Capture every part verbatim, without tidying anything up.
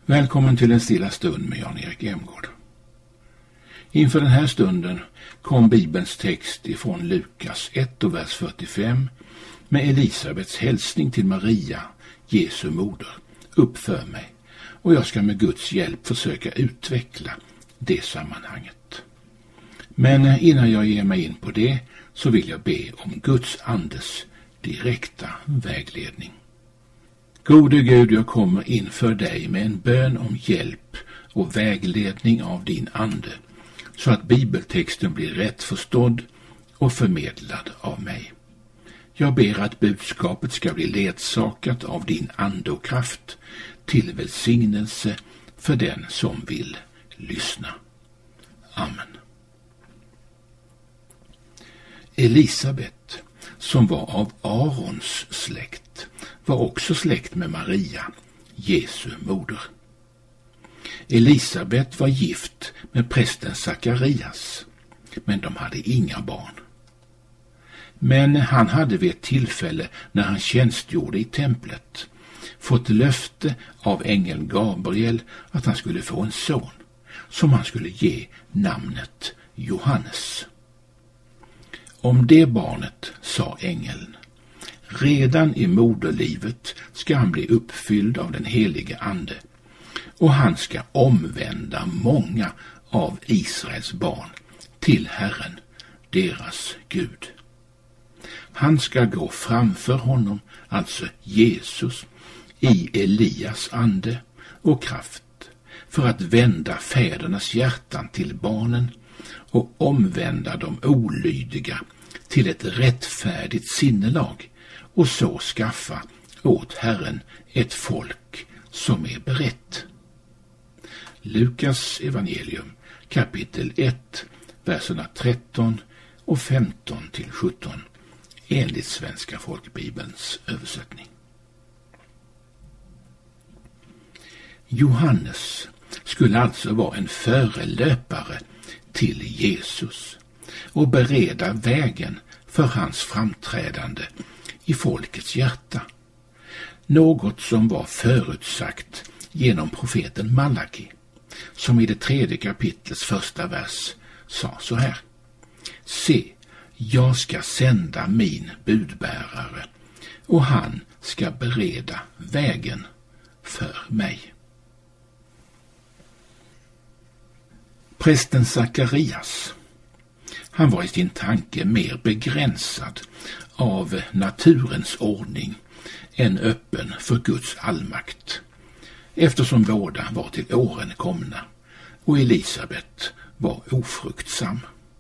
Välkommen till en stilla stund med Jan-Erik Emgård. Inför den här stunden kom Bibelns text ifrån Lukas ett och vers fyrtiofem med Elisabets hälsning till Maria, Jesu moder, upp för mig, och jag ska med Guds hjälp försöka utveckla det sammanhanget. Men innan jag ger mig in på det så vill jag be om Guds andes direkta vägledning. Gode Gud, jag kommer inför dig med en bön om hjälp och vägledning av din ande, så att bibeltexten blir rätt förstådd och förmedlad av mig. Jag ber att budskapet ska bli ledsagat av din ande och kraft till välsignelse för den som vill lyssna. Amen. Elisabet, som var av Arons släkt, var också släkt med Maria, Jesu moder. Elisabet var gift med prästen Sakarias, men de hade inga barn. Men han hade vid ett tillfälle när han tjänstgjorde i templet fått löfte av ängeln Gabriel att han skulle få en son, som han skulle ge namnet Johannes. Om det barnet sa ängeln: redan i moderlivet ska han bli uppfylld av den helige ande, och han ska omvända många av Israels barn till Herren, deras Gud. Han ska gå framför honom, alltså Jesus, i Elias ande och kraft, för att vända fädernas hjärtan till barnen och omvända de olydiga till ett rättfärdigt sinnelag, och så skaffa åt Herren ett folk som är berett. Lukas evangelium kapitel ett, verserna tretton och femton till sjutton enligt Svenska folkbibelns översättning. Johannes skulle alltså vara en förelöpare till Jesus och bereda vägen för hans framträdande i folkets hjärta, något som var förutsagt genom profeten Malaki, som i det tredje kapitlets första vers sa så här: se, jag ska sända min budbärare, och han ska bereda vägen för mig. Prästen Sakarias, han var i sin tanke mer begränsad av naturens ordning än öppen för Guds allmakt, eftersom båda var till åren komna och Elisabet var ofruktsam.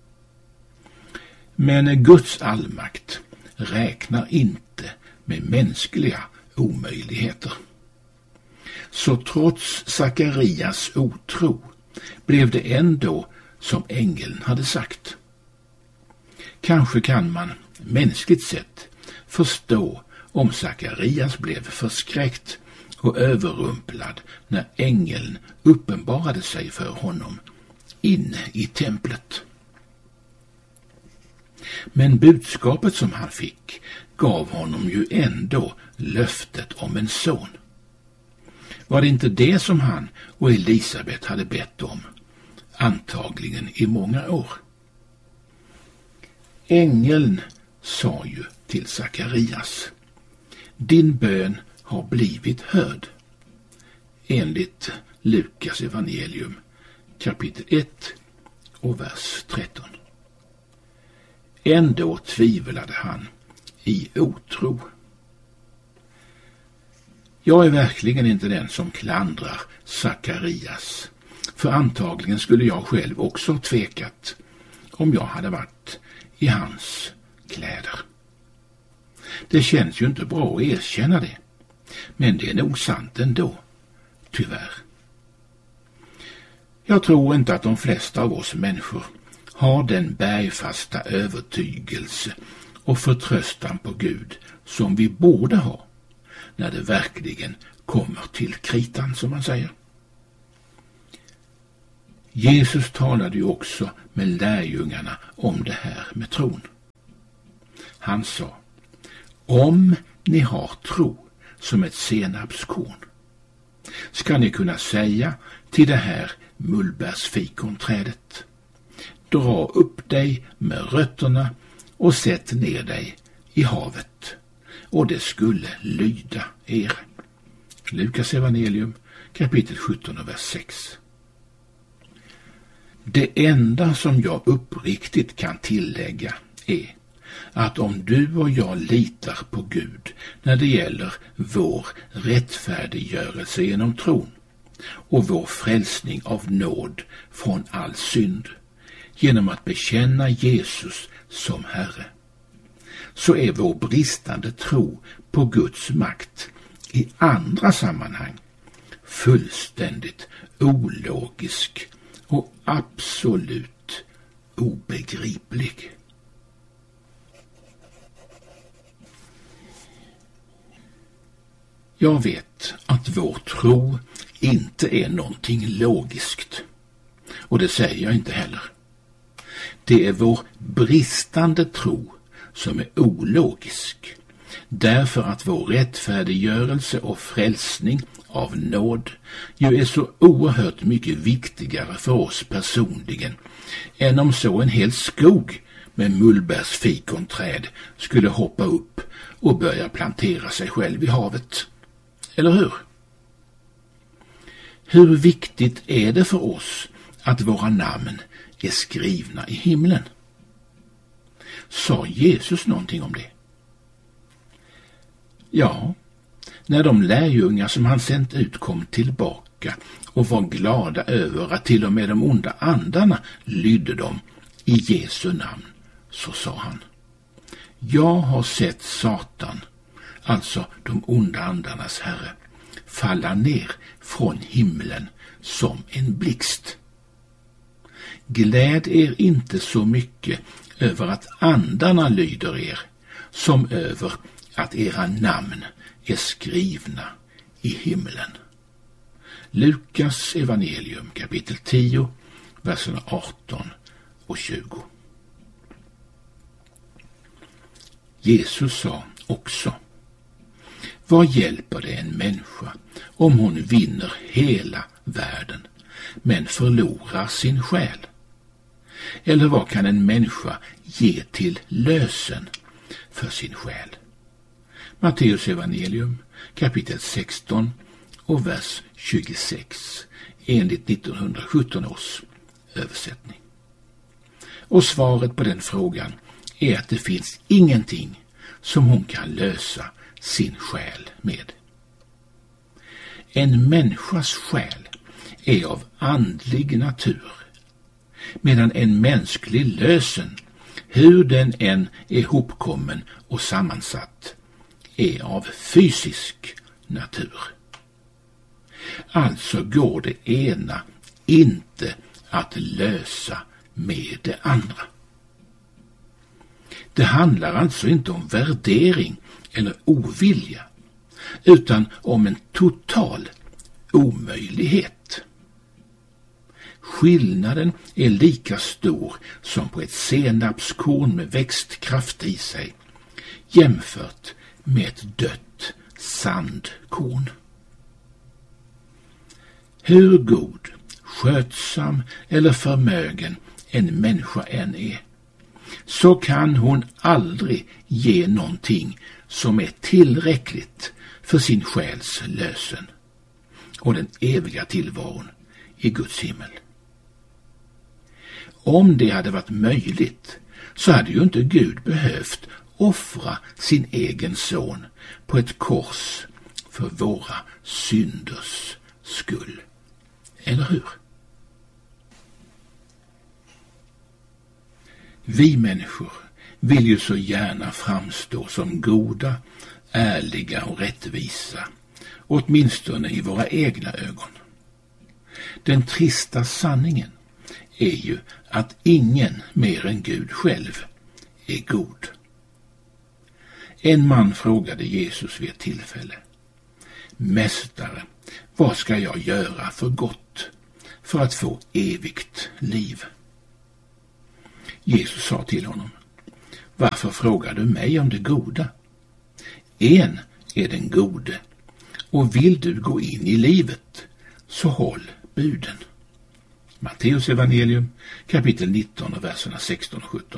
Men Guds allmakt räknar inte med mänskliga omöjligheter. Så trots Sakarias otro blev det ändå som ängeln hade sagt. Kanske kan man mänskligt sett förstå om Sakarias blev förskräckt och överrumplad när ängeln uppenbarade sig för honom inne i templet. Men budskapet som han fick gav honom ju ändå löftet om en son. Var det inte det som han och Elisabet hade bett om, antagligen i många år? Ängeln sa ju till Sakarias: din bön har blivit hörd, enligt Lukas evangelium kapitel ett och vers tretton. Ändå tvivlade han i otro. Jag är verkligen inte den som klandrar Sakarias, för antagligen skulle jag själv också tvekat om jag hade varit i hans kläder. Det känns ju inte bra att erkänna det, men det är nog sant ändå, tyvärr. Jag tror inte att de flesta av oss människor har den bergfasta övertygelse och förtröstan på Gud som vi borde ha när det verkligen kommer till kritan, som man säger. Jesus talade ju också med lärjungarna om det här med tron. Han sa: om ni har tro som ett senapskorn, ska ni kunna säga till det här mullbärsfikonträdet: dra upp dig med rötterna och sätt ner dig i havet, och det skulle lyda er. Lukas evangelium kapitel sjutton och vers sex. Det enda som jag uppriktigt kan tillägga är att om du och jag litar på Gud när det gäller vår rättfärdiggörelse genom tron och vår frälsning av nåd från all synd genom att bekänna Jesus som Herre, så är vår bristande tro på Guds makt i andra sammanhang fullständigt ologisk och absolut obegriplig. Jag vet att vår tro inte är någonting logiskt, och det säger jag inte heller. Det är vår bristande tro som är ologisk, därför att vår rättfärdiggörelse och frälsning av nåd ju är så oerhört mycket viktigare för oss personligen än om så en hel skog med mullbärsfikonträd skulle hoppa upp och börja plantera sig själv i havet. Eller hur? Hur viktigt är det för oss att våra namn är skrivna i himlen? Sa Jesus någonting om det? Ja, när de lärjungar som han sänt ut kom tillbaka och var glada över att till och med de onda andarna lydde dem i Jesu namn, så sa han: jag har sett Satan, alltså de onda andarnas herre, falla ner från himlen som en blixt. Gläd er inte så mycket över att andarna lyder er som över att era namn är skrivna i himlen. Lukas evangelium kapitel tio, verserna arton och tjugo. Jesus sa också: vad hjälper det en människa om hon vinner hela världen men förlorar sin själ? Eller vad kan en människa ge till lösen för sin själ? Matteus evangelium kapitel sexton och vers tjugosex enligt nittonhundrasjutton års översättning. Och svaret på den frågan är att det finns ingenting som hon kan lösa sin själ med. En människas själ är av andlig natur, medan en mänsklig lösen, hur den än är hopkommen och sammansatt, är av fysisk natur. Alltså går det ena inte att lösa med det andra. Det handlar alltså inte om värdering eller ovilja, utan om en total omöjlighet. Skillnaden är lika stor som på ett senapskorn med växtkraft i sig jämfört med ett dött sandkorn. Hur god, skötsam eller förmögen en människa än är, så kan hon aldrig ge någonting som är tillräckligt för sin själs lösen och den eviga tillvaron i Guds himmel. Om det hade varit möjligt så hade ju inte Gud behövt offra sin egen son på ett kors för våra synders skull. Eller hur? Vi människor vill ju så gärna framstå som goda, ärliga och rättvisa, åtminstone i våra egna ögon. Den trista sanningen är ju att ingen mer än Gud själv är god. En man frågade Jesus vid ett tillfälle: Mästare, vad ska jag göra för gott för att få evigt liv? Jesus sa till honom: varför frågar du mig om det goda? En är den gode, och vill du gå in i livet, så håll buden. Matteus evangelium kapitel nitton och verserna sexton och sjutton.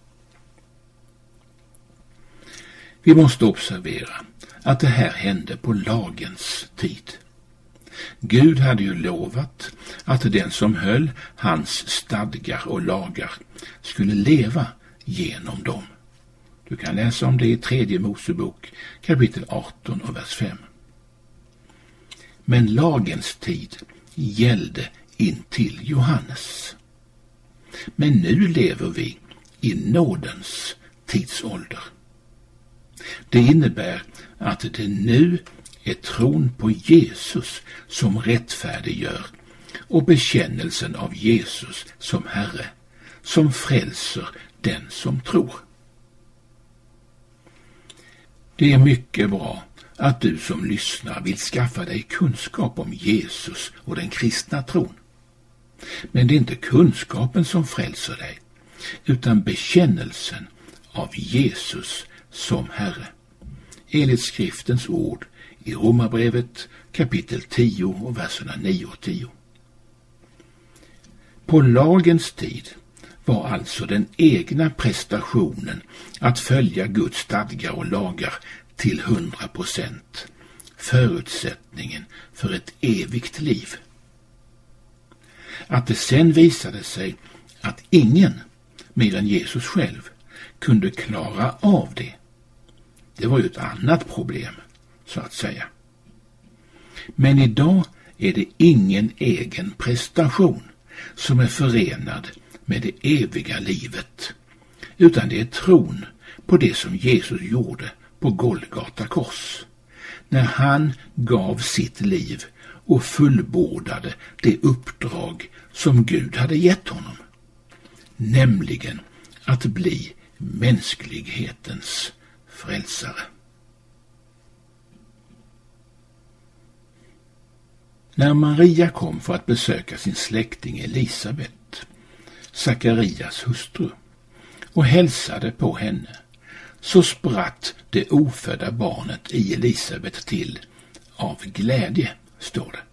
Vi måste observera att det här hände på lagens tid. Gud hade ju lovat att den som höll hans stadgar och lagar skulle leva genom dem. Du kan läsa om det i tredje Mosebok kapitel arton och vers fem. Men lagens tid gällde in till Johannes. Men nu lever vi i nådens tidsålder. Det innebär att det nu är tron på Jesus som rättfärdiggör och bekännelsen av Jesus som Herre som frälser den som tror. Det är mycket bra att du som lyssnar vill skaffa dig kunskap om Jesus och den kristna tron. Men det är inte kunskapen som frälser dig, utan bekännelsen av Jesus som Herre. Enligt skriftens ord i Romarbrevet kapitel tio och verserna nio och tio. På lagens tid var alltså den egna prestationen att följa Guds stadgar och lagar till hundra procent förutsättningen för ett evigt liv. Att det sen visade sig att ingen, mer än Jesus själv, kunde klara av det, det var ju ett annat problem, så att säga. Men idag är det ingen egen prestation som är förenad med det eviga livet, utan det är tron på det som Jesus gjorde på Golgata kors, när han gav sitt liv och fullbordade det uppdrag som Gud hade gett honom, nämligen att bli mänsklighetens frälsare. När Maria kom för att besöka sin släkting Elisabet, Sakarias hustru, och hälsade på henne, så spratt det ofödda barnet i Elisabet till av glädje, står det.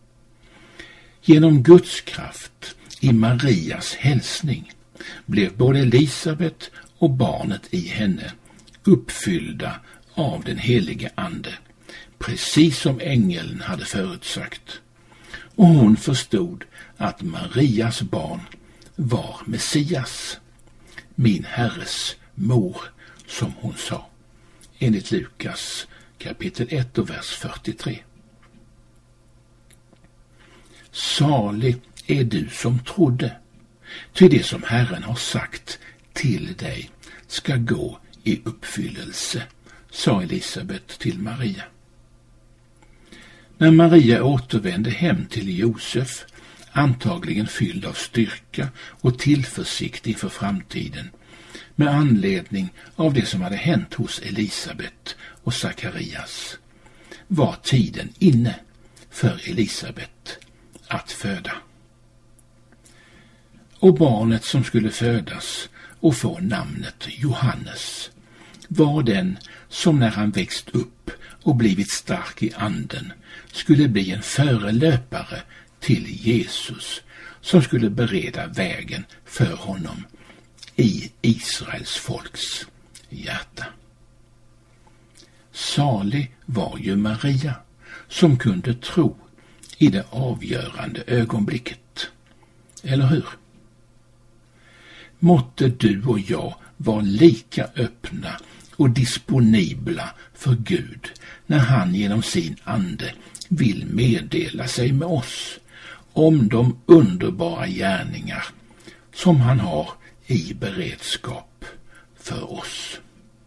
Genom Guds kraft i Marias hälsning blev både Elisabet och barnet i henne uppfyllda av den helige ande, precis som ängeln hade förutsagt. Och hon förstod att Marias barn var Messias, min Herres mor, som hon sa, enligt Lukas kapitel ett och vers fyrtiotre. Salig är du som trodde, ty det som Herren har sagt till dig ska gå i uppfyllelse, sa Elisabet till Maria. När Maria återvände hem till Josef, antagligen fylld av styrka och tillförsikt inför framtiden, med anledning av det som hade hänt hos Elisabet och Sakarias, var tiden inne för Elisabet att föda. Och barnet som skulle födas och få namnet Johannes var den som när han växt upp och blivit stark i anden skulle bli en förelöpare till Jesus, som skulle bereda vägen för honom i Israels folks hjärta. Salig var ju Maria, som kunde tro i det avgörande ögonblicket. Eller hur? Måtte du och jag vara lika öppna och disponibla för Gud när han genom sin ande vill meddela sig med oss om de underbara gärningar som han har i beredskap för oss.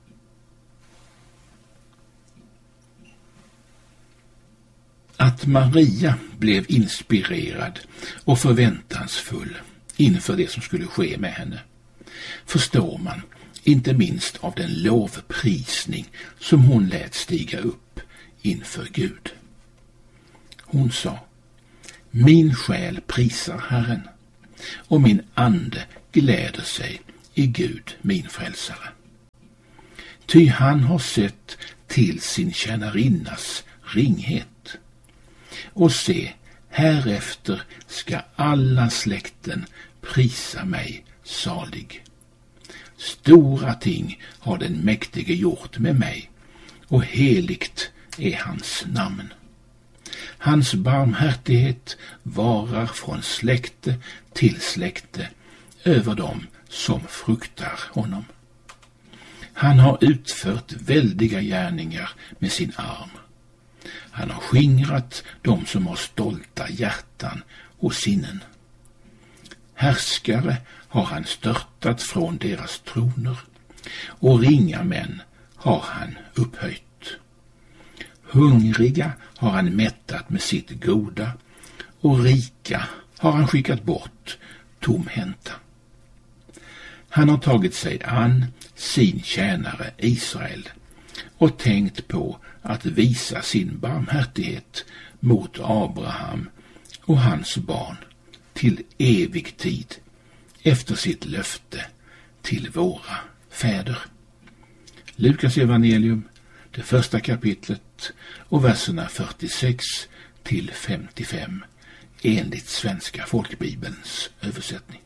Att Maria blev inspirerad och förväntansfull inför det som skulle ske med henne förstår man inte minst av den lovprisning som hon lät stiga upp inför Gud. Hon sa: min själ prisar Herren, och min ande gläder sig i Gud min frälsare. Ty han har sett till sin tjänarinnas ringhet. Och se, härefter ska alla släkten prisa mig salig. Stora ting har den mäktige gjort med mig, och heligt är hans namn. Hans barmhärtighet varar från släkte till släkte över dem som fruktar honom. Han har utfört väldiga gärningar med sin arm. Han har skingrat dem som har stolta hjärtan och sinnen. Härskare har han störtat från deras troner, och ringa män har han upphöjt. Hungriga har han mättat med sitt goda, och rika har han skickat bort tomhänta. Han har tagit sig an sin tjänare Israel och tänkt på att visa sin barmhärtighet mot Abraham och hans barn till evig tid efter sitt löfte till våra fäder. Lukas evangelium, det första kapitlet och verserna fyrtiosex till femtiofem enligt Svenska folkbibelns översättning.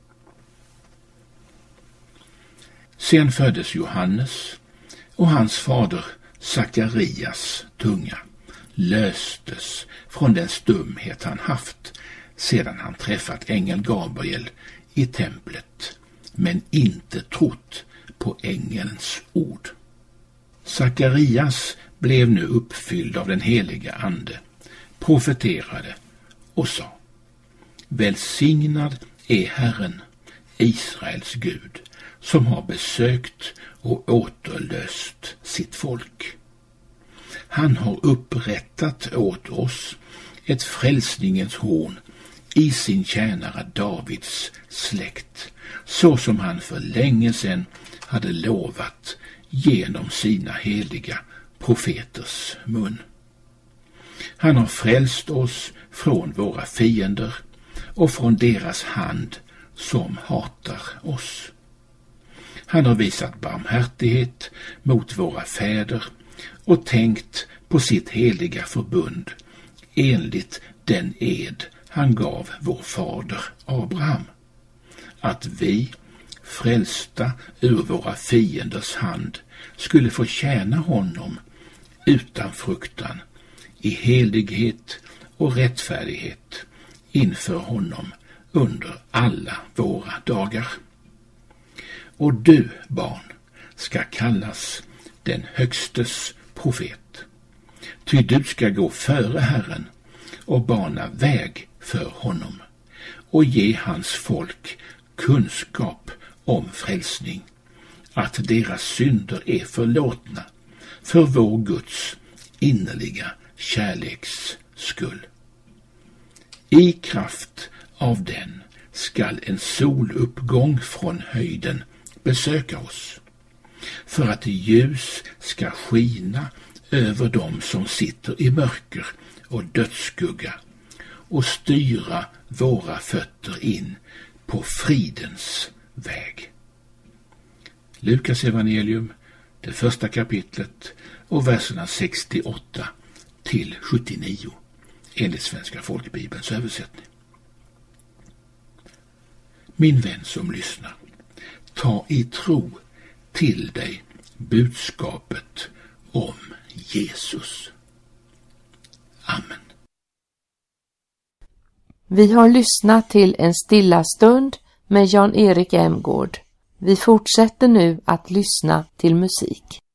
Sen föddes Johannes, och hans fader Sakarias tunga löstes från den stumhet han haft sedan han träffat ängeln Gabriel i templet, men inte trott på ängelns ord. Sakarias blev nu uppfylld av den heliga ande, profeterade och sa: Välsignad är Herren, Israels Gud, som har besökt och återlöst sitt folk. Han har upprättat åt oss ett frälsningens horn i sin tjänare Davids släkt, så som han för länge sedan hade lovat genom sina heliga profeters mun. Han har frälst oss från våra fiender och från deras hand som hatar oss. Han har visat barmhärtighet mot våra fäder och tänkt på sitt heliga förbund enligt den ed han gav vår fader Abraham, att vi, frälsta ur våra fienders hand, skulle få tjäna honom utan fruktan, i helighet och rättfärdighet inför honom under alla våra dagar. Och du, barn, ska kallas den högstes profet, ty du ska gå före Herren och bana väg för honom och ge hans folk kunskap om frälsning, att deras synder är förlåtna för vår Guds innerliga kärleks skull. I kraft av den skall en soluppgång från höjden besöka oss, för att ljus ska skina över dem som sitter i mörker och dödsskugga och styra våra fötter in på fridens väg. Lukas evangelium, det första kapitlet och verserna sextioåtta till sjuttionio enligt Svenska folkbibelns översättning. Min vän som lyssnar, ta i tro till dig budskapet om Jesus. Amen. Vi har lyssnat till en stilla stund med Jan-Erik Emgård. Vi fortsätter nu att lyssna till musik.